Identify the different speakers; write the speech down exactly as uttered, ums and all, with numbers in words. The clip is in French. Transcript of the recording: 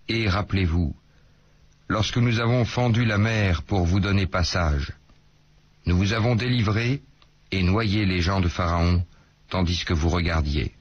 Speaker 1: Et rappelez-vous, lorsque nous avons fendu la mer pour vous donner passage, nous vous avons délivré et noyé les gens de Pharaon, tandis que vous regardiez.